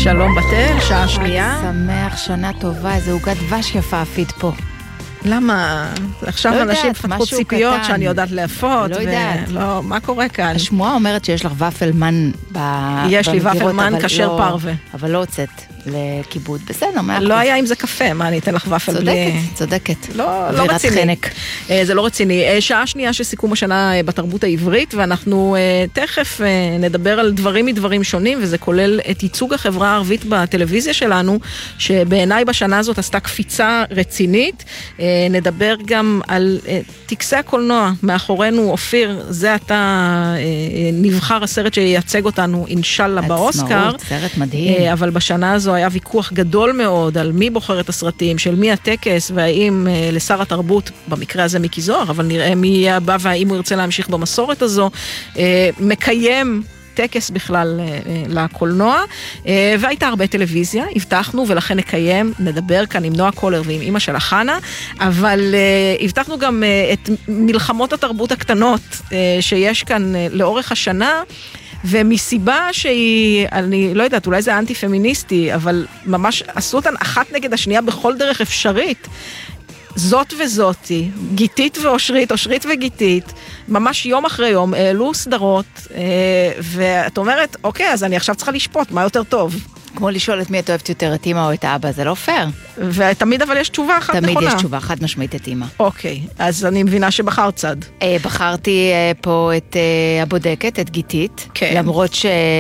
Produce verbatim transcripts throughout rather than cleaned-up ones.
שלום בתל, שעה שנייה. שמח, שנה טובה, איזה עוגת דבש יפה אפית פה. למה? עכשיו לא אנשים יודעת, פתחו משהו ציפיות קטן. שאני יודעת להפות. לא יודעת. לא, מה קורה כאן? השמועה אומרת שיש לך ופלמן ב... יש לי במגירות, ופלמן אבל כשר לא- פרווה. אבל לא הוצאת לכיבוד. בסדר, מה? לא היה עם זה קפה, מה אני אתן לך ופל בלי... צודקת, צודקת. לא, לא אווירת רציני. חנק. אה, זה לא רציני. אה, שעה שנייה שסיכום השנה אה, בתרבות העברית, ואנחנו אה, תכף אה, נדבר על דברים מדברים שונים, וזה כולל את ייצוג החברה הערבית בטלוויזיה שלנו, שבעיניי בשנה הזאת עשתה קפיצה רצינית. אה, נדבר גם על אה, טקסי הקולנוע. מאחורינו, אופיר, זה אתה אה, נבחר הסרט שייצג אותנו, אינשאללה, באוסקר. עצמאות, סרט מדהים. אה, אבל בשנה הזו היה ויכוח גדול מאוד על מי בוחר את הסרטים, של מי הטקס, והאם אה, לשר התרבות, במקרה הזה מיקי זוהר, אבל נראה מי יהיה הבא והאם הוא ירצה להמשיך במסורת הזו, אה, מקיים טקס בכלל אה, אה, לקולנוע, אה, והייתה הרבה טלוויזיה, הבטחנו ולכן נקיים, נדבר כאן עם נועה קולר ועם אמא של החנה, אבל אה, הבטחנו גם אה, את מלחמות התרבות הקטנות אה, שיש כאן אה, לאורך השנה, ומסיבה שהיא, אני לא יודעת, אולי זה אנטי-פמיניסטי, אבל ממש עשו אותן אחת נגד השנייה בכל דרך אפשרית. זאת וזאתי, גיתית ואושרית, אושרית וגיתית, ממש יום אחרי יום העלו סדרות, ואת אומרת, אוקיי, אז אני עכשיו צריכה לשפוט, מה יותר טוב? כמו לשאול את מי את אוהבת יותר, את אמא או את האבא, זה לא פייר. ותמיד אבל יש תשובה אחת תמיד נכונה. יש תשובה חד משמעית את אמא. אוקיי, אז אני מבינה שבחר צד. אה, בחרתי אה, פה את אה, הבודקת, את גיתית, כן. למרות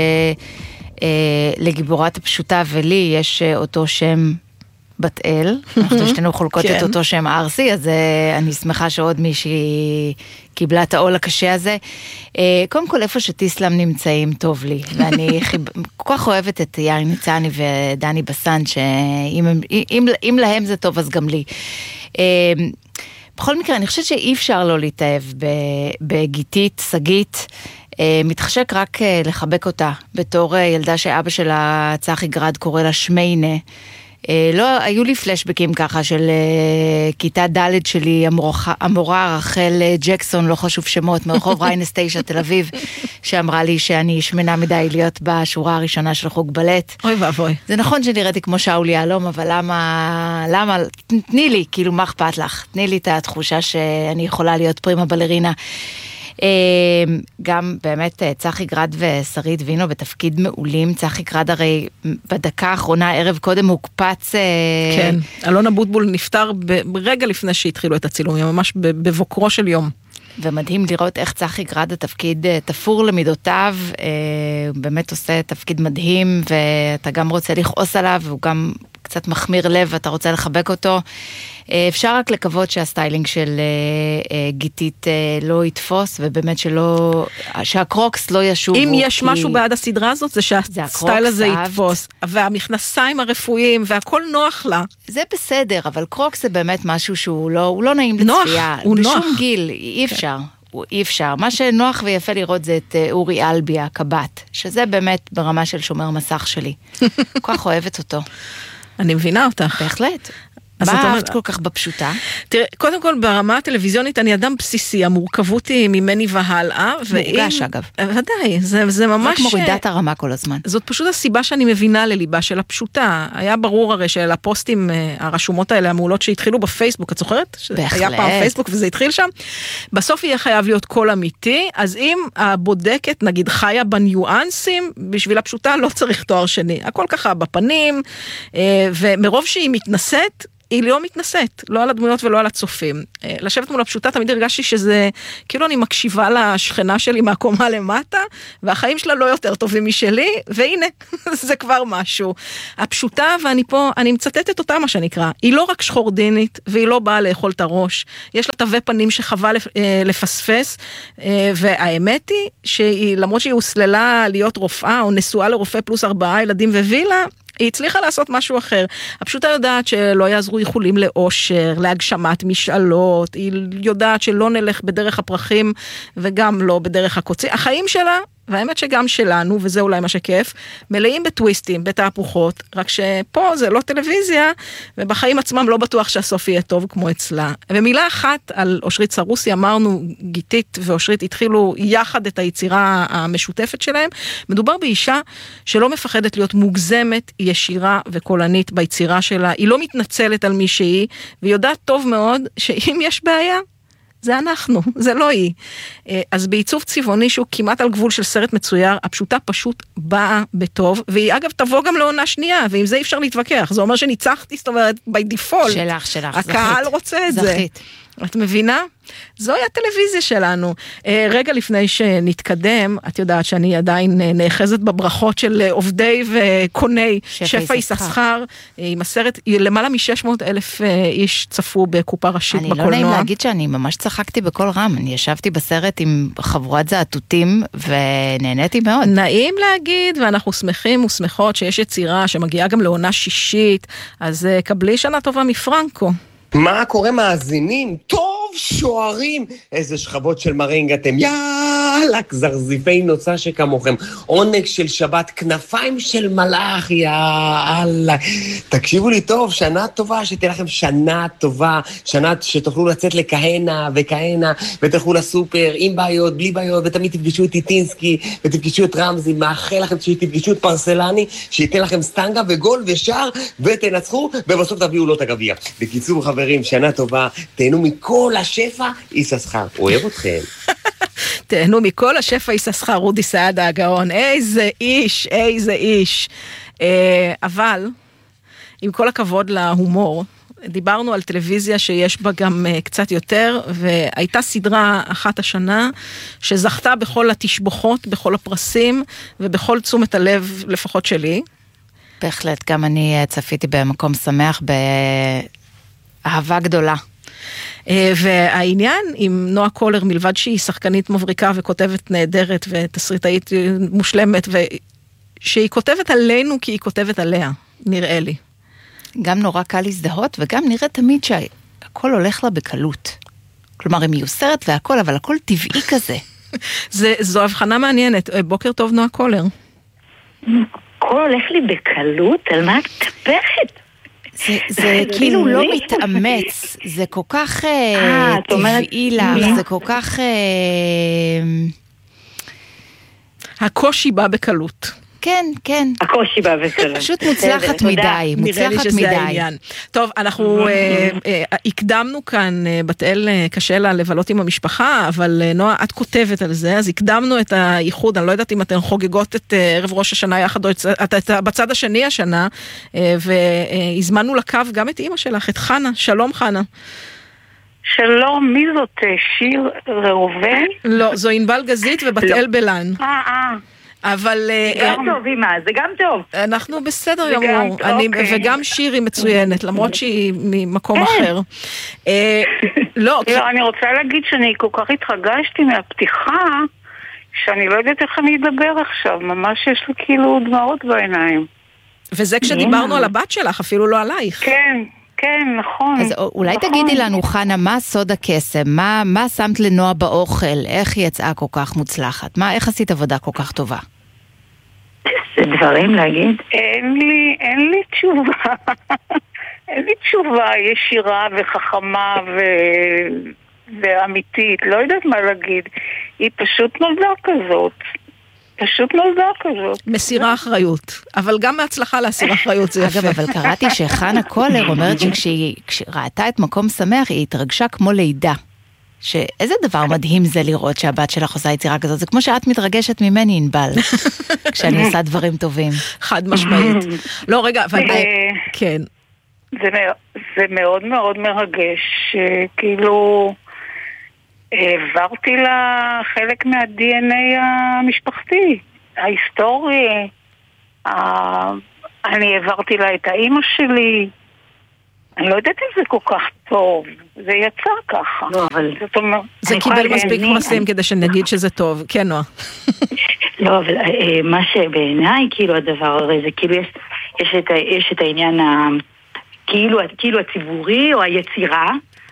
שלגיבורת הפשוטה ולי יש אה, אותו שם בת אל, אנחנו שתינו חולקות כן. את אותו שם ארסי, אז אה, אני שמחה שעוד מישהי קיבלה את העול הקשה הזה. אה, קודם כל, איפה שטיסלם נמצאים טוב לי, ואני חיב... כל כך אוהבת את יאיר ניצני ודני בסן, שאם הם, אם, אם להם זה טוב, אז גם לי. אה, בכל מקרה, אני חושבת שאי אפשר לא להתאהב בגיתית, סגית, מתחשק רק לחבק אותה, בתור ילדה שאבא שלה צחי גרד קורא לה שמיינה. לא, היו לי פלשבקים ככה של כיתה ד' שלי, המורה, המורה רחל ג'קסון, לא חשוב שמות, מרחוב ריינס תשע תל אביב, שאמרה לי שאני שמנה מדי להיות בשורה הראשונה של חוג בלט. אוי ואבוי. זה נכון שנראיתי כמו שאולי יהלום, אבל למה, למה, תני לי, כאילו מה אכפת לך? תני לי את התחושה שאני יכולה להיות פרימה בלרינה. גם באמת צחי גרד ושרית וינו בתפקיד מעולים. צחי גרד הרי בדקה האחרונה, ערב קודם הוקפץ. כן, אלון אבוטבול נפטר ברגע לפני שהתחילו את הצילומים, ממש בבוקרו של יום. ומדהים לראות איך צחי גרד התפקיד תפור למידותיו, באמת עושה תפקיד מדהים, ואתה גם רוצה לכעוס עליו, והוא גם קצת מחמיר לב, ואתה רוצה לחבק אותו. אפשר רק לקוות שהסטיילינג של גיתית לא יתפוס, ובאמת שלא, שהקרוקס לא ישובו. אם יש משהו בעד הסדרה הזאת, זה שהסטייל הזה יתפוס, והמכנסיים הרפואיים, והכל נוח לה. זה בסדר, אבל קרוקס זה באמת משהו שהוא לא, הוא לא נעים לצפייה. נוח, הוא נוח. בשום גיל, אי אפשר. אי אפשר. מה שנוח ויפה לראות זה את אורי אלבי, הקבט, שזה באמת ברמה של שומר מסך שלי. כל כך אוהבת אותו. אני מבינה אותך. בהחלט. מה אהבת כל כך בפשוטה? תראה, קודם כל ברמה הטלוויזיונית אני אדם בסיסי, המורכבות היא ממני והלאה. מורגש אגב. ודאי, זה, זה ממש... רק מורידה את הרמה כל הזמן. זאת פשוט הסיבה שאני מבינה לליבה של הפשוטה. היה ברור הרי של הפוסטים, הרשומות האלה, המעולות שהתחילו בפייסבוק, את זוכרת? בהחלט. היה פעם פייסבוק וזה התחיל שם. בסוף יהיה חייב להיות קול אמיתי, אז אם הבודקת, נגיד, חיה בניואנסים, בשביל הפשוטה לא צריך תואר שני. הכל ככה בפנים, ומרוב שהיא מתנשאת, היא לא מתנשאת, לא על הדמויות ולא על הצופים. לשבת מול הפשוטה, תמיד הרגשתי שזה, כאילו אני מקשיבה לשכנה שלי מהקומה למטה, והחיים שלה לא יותר טובים משלי, והנה, זה כבר משהו. הפשוטה, ואני פה, אני מצטטת אותה מה שנקרא, היא לא רק שחורדינית, והיא לא באה לאכול את הראש, יש לה תווי פנים שחווה לפספס, והאמת היא, שהיא, למרות שהיא הוסללה להיות רופאה, או נשואה לרופא פלוס ארבעה ילדים ווילה, היא הצליחה לעשות משהו אחר. הפשוטה יודעת שלא יעזרו איחולים לאושר, להגשמת משאלות, היא יודעת שלא נלך בדרך הפרחים וגם לא בדרך הקוצים. החיים שלה והאמת שגם שלנו, וזה אולי מה שכיף, מלאים בטוויסטים, בתהפוכות, רק שפה זה לא טלוויזיה, ובחיים עצמם לא בטוח שהסוף יהיה טוב כמו אצלה. ומילה אחת על אושרית סרוסי, אמרנו, גיתית ואושרית התחילו יחד את היצירה המשותפת שלהם, מדובר באישה שלא מפחדת להיות מוגזמת, ישירה וקולנית ביצירה שלה, היא לא מתנצלת על מי שהיא, והיא יודעת טוב מאוד שאם יש בעיה, זה אנחנו, זה לא היא. אז בעיצוב צבעוני שהוא כמעט על גבול של סרט מצויר, הפשוטה פשוט באה בטוב, והיא אגב תבוא גם לעונה שנייה, ועם זה אי אפשר להתווכח. זה אומר שניצחתי, זאת אומרת, by default. שלך, שלך, זכית. הקהל רוצה את זה. זכית. את מבינה? זוהי הטלוויזיה שלנו. רגע לפני שנתקדם, את יודעת שאני עדיין נאחזת בברכות של עובדי וקוני שפע יששכר, עם הסרט, למעלה מ-שש מאות אלף איש צפו בקופה ראשית בקולנוע. אני לא נעים להגיד שאני ממש צחקתי בכל רם, אני ישבתי בסרט עם חבורת זעתותים ונהניתי מאוד. נעים להגיד, ואנחנו שמחים ושמחות שיש יצירה שמגיעה גם לעונה שישית, אז קבלי שנה טובה מפרנקו. מה קורה מאזינים? טוב, שוערים! איזה שכבות של מרינג אתם, יאללה, זרזיפי נוצה שכמוכם, עונג של שבת, כנפיים של מלאך, יאללה. תקשיבו לי טוב, שנה טובה, שתהיה לכם שנה טובה, שנה שתוכלו לצאת לכהנה וכהנה, ותלכו לסופר עם בעיות, בלי בעיות, ותמיד תפגשו את טיטינסקי, ותפגשו את רמזי, מאחל לכם שתפגשו את פרסלני, שייתן לכם סטנגה וגול ושאר, ותנצחו, ובסוף תביאו לו את הגביע. בקיצור, חברים, שנה טובה, תהנו מכל השפע, יששכר. אוהב אתכם. תהנו מכל השפע, יששכר, רודי סעדה הגאון. איזה איש, איזה איש. אבל, עם כל הכבוד להומור, דיברנו על טלוויזיה שיש בה גם קצת יותר, והייתה סדרה אחת השנה, שזכתה בכל התשבוכות, בכל הפרסים, ובכל תשומת הלב, לפחות שלי. בהחלט, גם אני צפיתי במקום שמח, באהבה גדולה. והעניין עם נועה קולר, מלבד שהיא שחקנית מבריקה וכותבת נהדרת ותסריטאית מושלמת, שהיא כותבת עלינו כי היא כותבת עליה, נראה לי. גם נורא קל להזדהות, וגם נראה תמיד שהכל הולך לה בקלות. כלומר, היא מיוסרת והכל, אבל הכל טבעי כזה. זה, זו הבחנה מעניינת. בוקר טוב, נועה קולר. הכל הולך לי בקלות? על מה את טפחת? זה, זה כאילו לא מתאמץ, זה כל כך טבעי לך, זה כל כך... הקושי בא בקלות. כן, כן. הקושי בא בקלות. פשוט מוצלחת מדי, מוצלחת מדי. טוב, אנחנו הקדמנו כאן, בתאל קשה לה לבלות עם המשפחה, אבל נועה, את כותבת על זה, אז הקדמנו את הייחוד, אני לא יודעת אם אתן חוגגות את ערב ראש השנה יחד, או את בצד השני השנה, והזמנו לקו גם את אמא שלך, את חנה. שלום חנה. שלום, מי זאת? שיר ראובן? לא, זו ענבל גזית ובתאל בלן. אה, אה. אבל... גם טוב, אמא, זה גם טוב. אנחנו בסדר גמור, וגם שיר היא מצוינת, למרות שהיא ממקום אחר. לא, אני רוצה להגיד שאני כל כך התרגשתי מהפתיחה, שאני לא יודעת איך אני אדבר עכשיו, ממש יש לי כאילו דמעות בעיניים. וזה כשדיברנו על הבת שלך, אפילו לא עלייך. כן. כן, נכון. אז אולי נכון. תגידי לנו, חנה, מה סוד הקסם? מה, מה שמת לנועה באוכל? איך היא יצאה כל כך מוצלחת? מה, איך עשית עבודה כל כך טובה? זה דברים להגיד? אין לי, אין לי תשובה. אין לי תשובה ישירה וחכמה ו... ואמיתית. לא יודעת מה להגיד. היא פשוט נולדה כזאת. פשוט נולדה כזאת. מסירה אחריות, אבל גם מהצלחה להסיר אחריות זה יפה. אגב, אבל קראתי שחנה קולר אומרת שכשהיא ראתה את מקום שמח, היא התרגשה כמו לידה. שאיזה דבר מדהים זה לראות שהבת שלך עושה יצירה כזאת, זה כמו שאת מתרגשת ממני, ענבל, כשאני עושה דברים טובים. חד משמעית. לא, רגע, אבל... כן. זה מאוד מאוד מרגש, כאילו... העברתי לה חלק מה-די אן איי המשפחתי, ההיסטורי. אני העברתי לה את האמא שלי. אני לא יודעת אם זה כל כך טוב. זה יצא ככה. לא, אבל... זה קיבל מספיק פרסים כדי שנגיד שזה טוב. כן, נועה. לא, אבל מה שבעיניי, כאילו הדבר הרי, זה כאילו יש את העניין כאילו הציבורי או היצירה,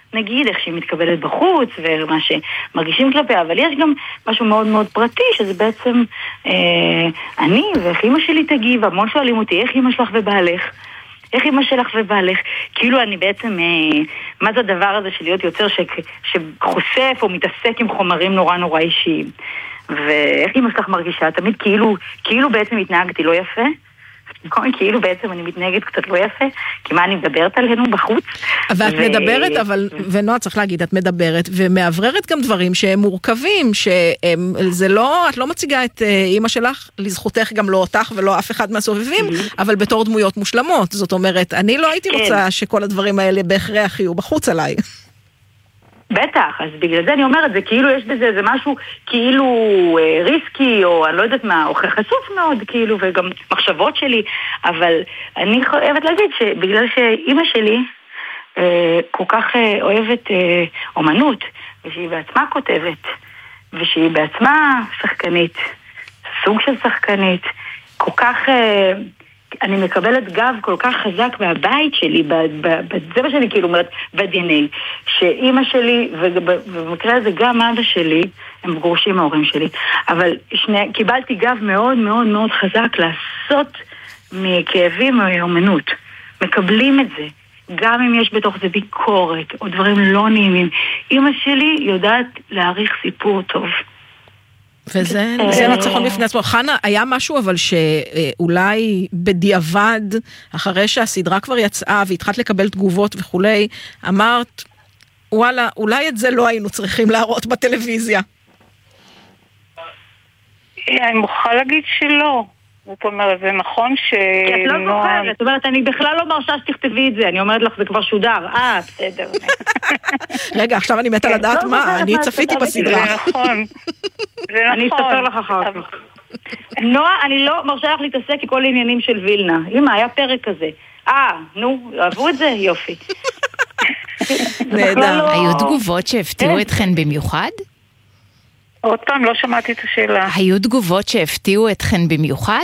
נגיד, איך שהיא מתקבלת בחוץ, ומה שמרגישים כלפיה, אבל יש גם משהו מאוד מאוד פרטי, שזה בעצם אה, אני, ואיך אמא שלי תגיב, המון שואלים אותי, איך אמא שלך ובעלך? איך אמא שלך ובעלך? כאילו אני בעצם, אה, מה זה הדבר הזה של להיות יוצר ש, שחושף או מתעסק עם חומרים נורא נורא אישיים? ואיך אמא שלך מרגישה? תמיד כאילו, כאילו בעצם התנהגתי לא יפה, כאילו בעצם אני מתנהגת קצת לא יפה, כי מה אני מדברת עלינו בחוץ. ואת מדברת, אבל, ונועה צריך להגיד, את מדברת, ומעבררת גם דברים שהם מורכבים, שזה לא, את לא מציגה את אמא שלך, לזכותך גם לא אותך ולא אף אחד מהסובבים, אבל בתור דמויות מושלמות. זאת אומרת, אני לא הייתי רוצה שכל הדברים האלה בהכרח יהיו בחוץ עליי. בטח, אז בגלל זה אני אומרת, זה כאילו יש בזה, זה משהו כאילו אה, ריסקי, או אני לא יודעת מה, או חשוף מאוד, כאילו, וגם מחשבות שלי, אבל אני חייבת להגיד שבגלל שאימא שלי אה, כל כך אה, אוהבת אה, אומנות, ושהיא בעצמה כותבת, ושהיא בעצמה שחקנית, סוג של שחקנית, כל כך... אה, אני מקבלת גב כל כך חזק מהבית שלי, בצבע שלי, כאילו, ב-די אן איי, שאימא שלי, ובמקרה הזה גם אבא שלי, הם גרושים מההורים שלי, אבל שני, קיבלתי גב מאוד מאוד מאוד חזק לעשות מכאבים מאומנות. מקבלים את זה, גם אם יש בתוך זה ביקורת, או דברים לא נעימים. אימא שלי יודעת להעריך סיפור טוב. וזה זה ניצחון בפני עצמו. חנה, היה משהו אבל שאולי בדיעבד, אחרי שהסדרה כבר יצאה והתחלת לקבל תגובות וכולי, אמרת, וואלה, אולי את זה לא היינו צריכים להראות בטלוויזיה. אני מוכרחה להגיד שלא. זאת אומרת, זה נכון ש... כי את לא זוכרת, זאת אומרת, אני בכלל לא מרשה שתכתבי את זה, אני אומרת לך, זה כבר שודר. אה, בסדר. רגע, עכשיו אני מתה לדעת מה, אני צפיתי בסדרה. זה נכון. אני אספר לך אחר כך. נועה, אני לא מרשה לך להתעסק עם כל העניינים של וילנה. אמא, היה פרק כזה. אה, נו, אהבו את זה? יופי. נהדר. היו תגובות שהפתיעו אתכן במיוחד? עוד פעם, לא שמעתי את השאלה. היו תגובות שהפתיעו אתכן במיוחד?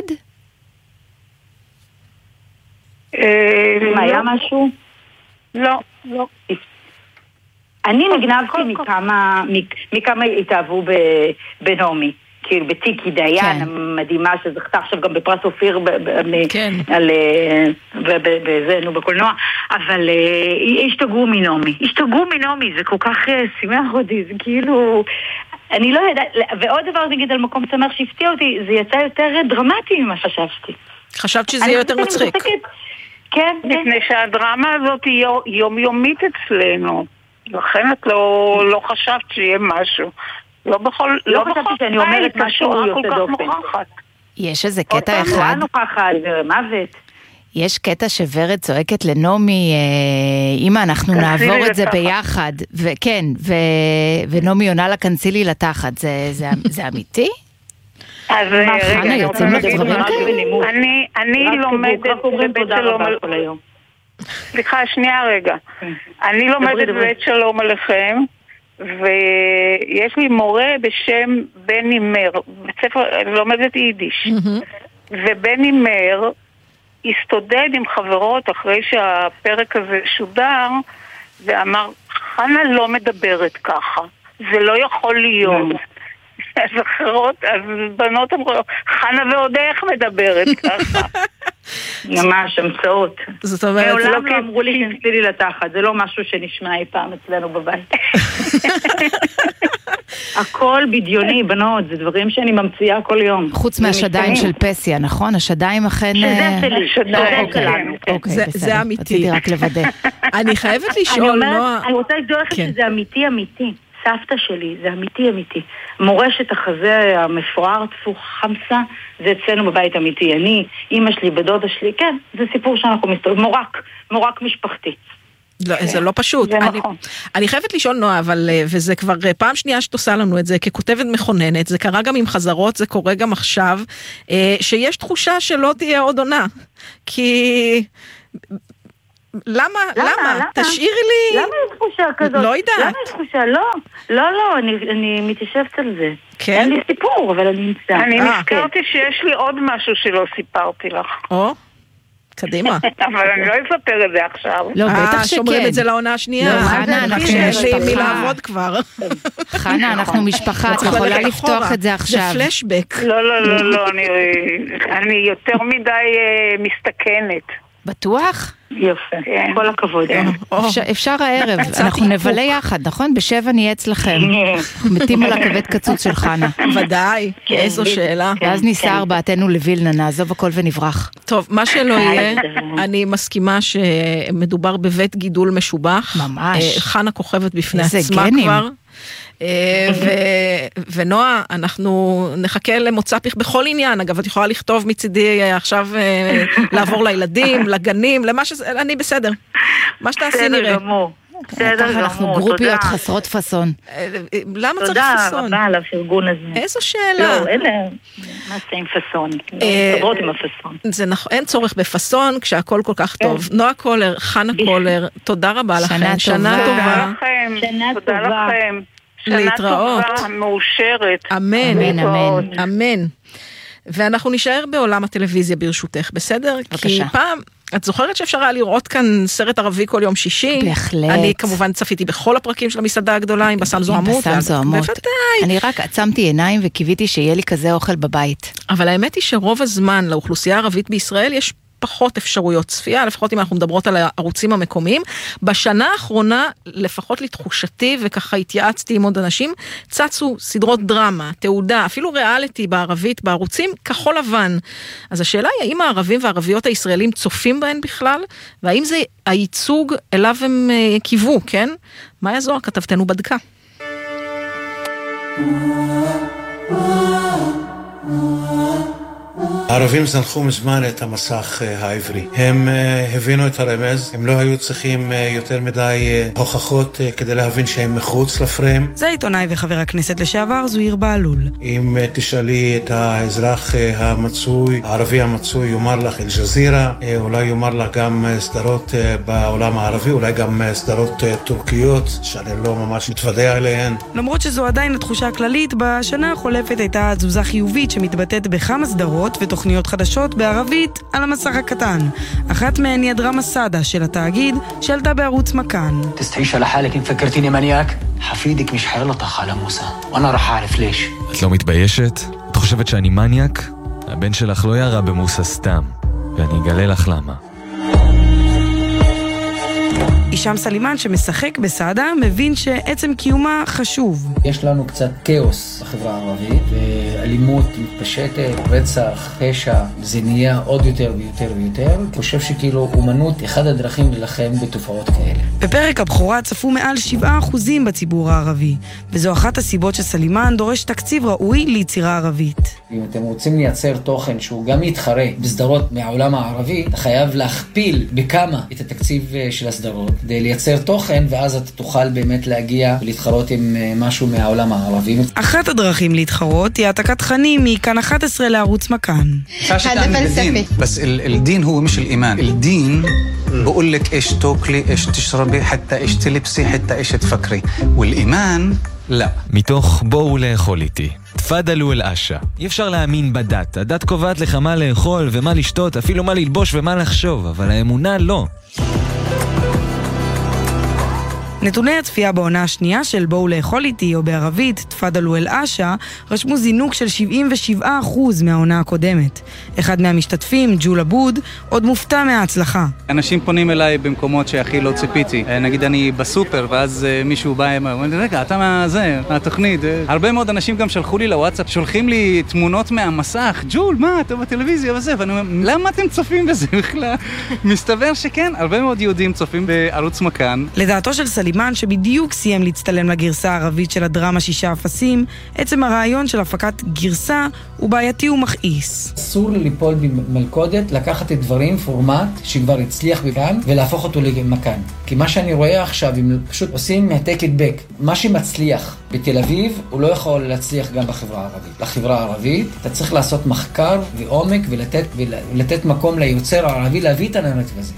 מה, היה משהו? לא, לא. אני נגנבתי מכמה, מכמה התאהבו בנעמי. כאילו בתיקי דיין המדהימה שזכתה עכשיו גם בפרס אופיר בזנו בקולנוע, אבל השתגעו מנעמי, השתגעו מנעמי, זה כל כך שימח אותי, זה כאילו, אני לא יודעת, ועוד דבר נגיד על מקום שמח שהפתיע אותי, זה יצא יותר דרמטי ממה שחשבתי. חשבת שזה יהיה יותר מצחיק. כן, לפני שהדרמה הזאת היא יומיומית אצלנו, לכן את לא חשבת שיהיה משהו. לא בכל, לא חשבתי שאני אומרת משהו יוצא דופן. יש איזה קטע אחד, יש קטע שוורד צועקת לנעמי, אמא אנחנו נעבור את זה ביחד, וכן, ונעמי עונה לה כנסי לי לתחת, זה אמיתי? אז רגע, יוצאים לך דברים כאלה? אני לומדת בבית שלום על... סליחה, שנייה רגע. אני לומדת בבית שלום עליכם, ויש לי מורה בשם בני מר, בספר, אני לומדת יידיש, ובני מר הסתודד עם חברות אחרי שהפרק הזה שודר, ואמר, חנה לא מדברת ככה, זה לא יכול להיות. אז אחרות, אז בנות אמרו, חנה ועוד איך מדברת ככה. ממש, המצאות. זאת אומרת, מעולם לא אמרו לי כנסי לי לתחת, זה לא משהו שנשמע אי פעם אצלנו בבית. הכל בדיוני, בנות, זה דברים שאני ממציאה כל יום. חוץ מהשדיים של פסיה, נכון? השדיים אכן... שזה שלי, שזה שלנו. זה אמיתי. רציתי רק לוודא. אני חייבת לשאול, נועה... אני רוצה לדבר לך שזה אמיתי אמיתי. סבתא שלי, זה אמיתי אמיתי. מורשת החזה המפואר, תפוך חמסה, זה אצלנו בבית אמיתי. אני, אמא שלי, בדודה שלי, כן, זה סיפור שאנחנו מסתובבים, מורק, מורק משפחתי. לא, זה לא פשוט. אני, אני חייבת לשאול נועה, אבל, וזה כבר פעם שנייה שאת עושה לנו את זה, ככותבת מכוננת, זה קרה גם עם חזרות, זה קורה גם עכשיו, שיש תחושה שלא תהיה עוד עונה. כי... למה? למה? תשאירי לי... למה יש תחושה כזאת? לא יודעת. למה יש תחושה? לא, לא, לא, אני מתיישבת על זה. אין לי סיפור, אבל אני נמצא. אני נזכרתי שיש לי עוד משהו שלא סיפרתי לך. או? קדימה. אבל אני לא אספר את זה עכשיו. לא, בטח שכן. שומרים את זה לעונה השנייה. לא, חנה, אנחנו יש לי מי משפחה. לעבוד כבר. חנה, אנחנו משפחה, את יכולה לפתוח את זה עכשיו. זה פלשבק. לא, לא, לא, לא, אני יותר מדי מסתכנת. בטוח? יפה, כל הכבוד. אפשר הערב, אנחנו נבלה יחד, נכון? בשבע נהיה אצלכם. מתים על הכבד קצוץ של חנה. ודאי, איזו שאלה. ואז ניסע ארבעתנו לווילנה, נעזוב הכל ונברח. טוב, מה שלא יהיה, אני מסכימה שמדובר בבית גידול משובח. ממש. חנה כוכבת בפני עצמה כבר. ונועה, אנחנו נחכה למוצא פיך בכל עניין. אגב, את יכולה לכתוב מצידי עכשיו לעבור לילדים, לגנים, למה שזה, אני בסדר. מה שתעשי נראה. בסדר גמור. בסדר גמור, אנחנו גרופיות חסרות פסון. למה צריך פסון? תודה רבה על הפרגון הזה. איזו שאלה. לא, אלה, מה עושה עם פסון? חברות עם הפסון. זה נכון, אין צורך בפסון כשהכל כל כך טוב. נועה קולר, חנה קולר, תודה רבה לכם. שנה טובה. תודה לכם. להתראות. שנה טובה, מאושרת. אמן, אמן, אמן. אמן. ואנחנו נשאר בעולם הטלוויזיה ברשותך, בסדר? בבקשה. כי פעם, את זוכרת שאפשר היה לראות כאן סרט ערבי כל יום שישי? בהחלט. אני כמובן צפיתי בכל הפרקים של המסעדה הגדולה עם בסם זוהמות. עם בסם זוהמות. בוודאי. אני רק עצמתי עיניים וקיוויתי שיהיה לי כזה אוכל בבית. אבל האמת היא שרוב הזמן לאוכלוסייה הערבית בישראל יש פחות אפשרויות צפייה, לפחות אם אנחנו מדברות על הערוצים המקומיים. בשנה האחרונה, לפחות לתחושתי, וככה התייעצתי עם עוד אנשים, צצו סדרות דרמה, תעודה, אפילו ריאליטי בערבית, בערוצים כחול לבן. אז השאלה היא, האם הערבים והערביות הישראלים צופים בהן בכלל? והאם זה הייצוג אליו הם קיוו, כן? מה יעזור? כתבתנו בדקה. הערבים זנחו מזמן את המסך העברי. הם הבינו את הרמז, הם לא היו צריכים יותר מדי הוכחות כדי להבין שהם מחוץ לפריים. זה עיתונאי וחבר הכנסת לשעבר זוהיר בעלול. אם תשאלי את האזרח המצוי, הערבי המצוי, יאמר לך אל-ג'זירה, אולי יאמר לך גם סדרות בעולם הערבי, אולי גם סדרות טורקיות, שאני לא ממש מתוודע עליהן. למרות שזו עדיין התחושה הכללית, בשנה החולפת הייתה תזוזה חיובית שמתבטאת בכמה סדרות ותוכניות חדשות בערבית על המסך הקטן. אחת מהן היא הדרמה סאדה של התאגיד שעלתה בערוץ מכאן. תסתעיש על חלק אם פקרתיני מניאק, חפידק מש חילתך על מוסא, ואני רח אערף ליש. את לא מתביישת? את חושבת שאני מניאק? הבן שלך לא ירה במוסא סתם, ואני אגלה לך למה. הישאם סלימאן שמשחק בסאדה מבין שעצם קיומה חשוב. יש לנו קצת כאוס בחברה הערבית, ואלימות מתפשטת, רצח, פשע, זה נהיה עוד יותר ויותר ויותר. אני חושב שכאילו אומנות אחד הדרכים ללחם בתופעות כאלה. בפרק הבכורה צפו מעל שבעה אחוזים בציבור הערבי, וזו אחת הסיבות שסלימאן דורש תקציב ראוי ליצירה ערבית. אם אתם רוצים לייצר תוכן שהוא גם יתחרה בסדרות מהעולם הערבי, אתה חייב להכפיל בכמה את התקציב של הסדרות, כדי לייצר תוכן, ואז אתה תוכל באמת להגיע ולהתחרות עם משהו מהעולם הערבי. אחת הדרכים להתחרות היא העתקת תכנים מכאן אחת עשרה לערוץ מכאן. هذا فلسفي بس الدين هو مش الإيمان الدين بقول لك إيش تاكلي إيش تشربي حتى إيش تلبسي حتى إيش تفكري والإيمان لا. מתוך בואו לאכול איתי. תפדלו אל אשה. אי אפשר להאמין בדת. הדת קובעת לך מה לאכול ומה לשתות, אפילו מה ללבוש ומה לחשוב, אבל האמונה לא. נתוני הצפייה בעונה השנייה של בואו לאכול איתי, או בערבית, תפדלו אל אשה, רשמו זינוק של שבעים ושבעה אחוז מהעונה הקודמת. אחד מהמשתתפים, ג'ול אבוד, עוד מופתע מההצלחה. אנשים פונים אליי במקומות שהכי לא ציפיתי. נגיד אני בסופר, ואז מישהו בא, אומר לי, רגע, אתה מה זה, מהתוכנית. הרבה מאוד אנשים גם שלחו לי לוואטסאפ, שולחים לי תמונות מהמסך, ג'ול, מה, אתה בטלוויזיה וזה, ואני אומר, למה אתם צופים בזה בכלל? מסתבר שכן, הרבה מאוד יהודים צופים בערוץ מכאן. לדעתו של סלימאן, שבדיוק סיים להצטלם לגרסה הערבית של הדרמה שישה אפסים, עצם הרעיון של הפקת גרסה הוא בעייתי ומכעיס. אסור ליפול במלכודת, לקחת את דברים, פורמט שכבר הצליח בכאן, ולהפוך אותו למכאן. כי מה שאני רואה עכשיו, אם פשוט עושים מהטק את בק, מה שמצליח בתל אביב, הוא לא יכול להצליח גם בחברה הערבית. לחברה הערבית, אתה צריך לעשות מחקר ועומק, ולתת, ולתת מקום ליוצר הערבי להביא את הנרטיב הזה.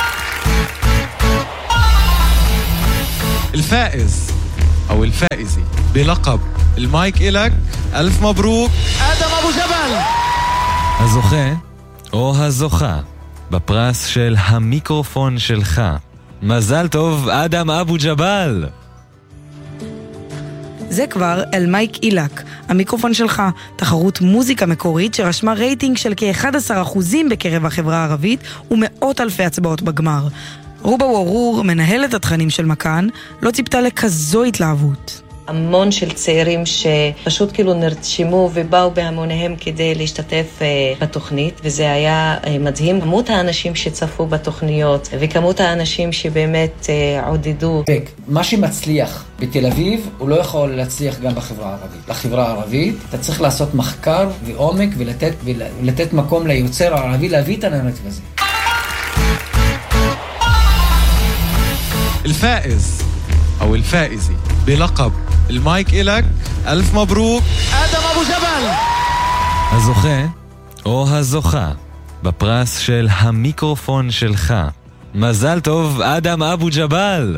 الفائز أو الفائزة بلقب المايك إلك ألف مبروك آدم أبو جبل. הזוכה או הזוכה בפרס של המיקרופון שלך. מזל טוב, אדם אבו ג'בל! זה כבר אל מייק אילק, המיקרופון שלך, תחרות מוזיקה מקורית שרשמה רייטינג של כ-אחד עשר אחוז בקרב החברה הערבית ומאות אלפי הצבעות בגמר. רובה וורור, מנהלת התכנים של מכאן, לא ציפתה לכזו התלהבות. המון של צעירים שפשוט כאילו נרשמו ובאו בהמוניהם כדי להשתתף uh, בתוכנית, וזה היה uh, מדהים. כמות האנשים שצפו בתוכניות וכמות האנשים שבאמת uh, עודדו. מה שמצליח בתל אביב הוא לא יכול להצליח גם בחברה הערבית. לחברה הערבית אתה צריך לעשות מחקר ועומק ולתת, ולתת מקום ליוצר הערבי להביא את הנרטיב הזה. الفائز أو الفائزة بلقب المايك إلك ألف مبروك آدم أبو جبل. הזוכה או הזוכה בפרס של המיקרופון שלך. מזל טוב, אדם אבו ג'בל!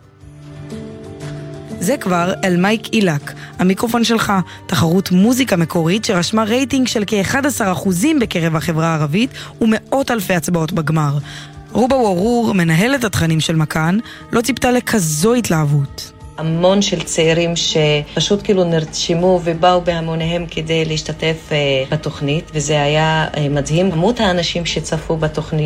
זה כבר אל מייק אילק, המיקרופון שלך, תחרות מוזיקה מקורית שרשמה רייטינג של כ-אחד עשר אחוז בקרב החברה הערבית ומאות אלפי הצבעות בגמר. רובה וורור, מנהלת התכנים של מכאן, לא ציפתה לכזו התלהבות. המון של צעירים שפשוט כאילו נרשמו ובאו בהמוניהם כדי להשתתף בתוכנית, וזה היה מדהים. כמות האנשים שצפו בתוכנית